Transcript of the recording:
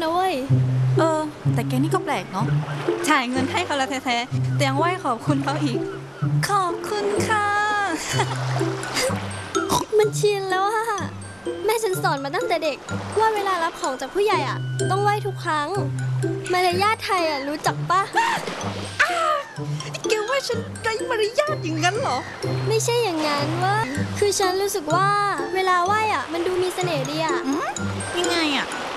นะเว้ยแต่แกนี่ก็แปลกเนาะจ่ายเงินให้เขาแล้วแท้ๆแต่ยังไหว้ขอบคุณเขาอีกขอบคุณค่ะมันชินแล้วอะแม่ฉันสอนมาตั้งแต่เด็กว่าเวลารับของจากผู้ใหญ่อะต้องไหว้ทุกครั้งมารยาทไทยอะรู้จักปะแกว่าฉันไร้มารยาทอย่างนั้นเหรอไม่ใช่อย่างนั้นว่าคือฉันรู้สึกว่าเวลาไหว้อะมันดูมีเสน่ห์ดีอะยังไงอะ